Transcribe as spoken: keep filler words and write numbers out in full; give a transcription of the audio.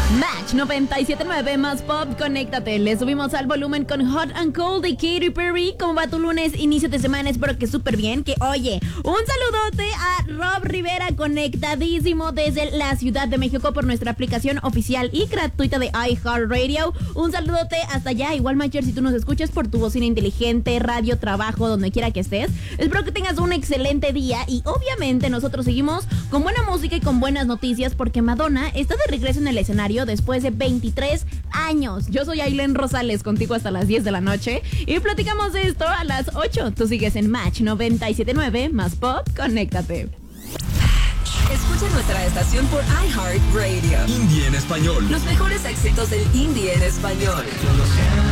Match noventa y siete punto nueve más pop, conéctate. Le subimos al volumen con Hot and Cold de Katy Perry. ¿Cómo va tu lunes? Inicio de semana, espero que súper bien. Que oye, un saludote a Rob Rivera, conectadísimo desde la Ciudad de México por nuestra aplicación oficial y gratuita de iHeartRadio. Un saludote hasta allá. Igual, Macher, si tú nos escuchas por tu bocina inteligente, radio, trabajo, donde quiera que estés. Espero que tengas un excelente día y obviamente nosotros seguimos con buena música y con buenas noticias porque Madonna está de regreso en el escenario después de veintitrés años. Yo soy Ailén Rosales, contigo hasta las diez de la noche y platicamos de esto a las ocho. Tú sigues en Match noventa y siete punto nueve más pop, conéctate. Escucha nuestra estación por iHeartRadio. Indie en español. Los mejores éxitos del indie en español. Yo lo sé.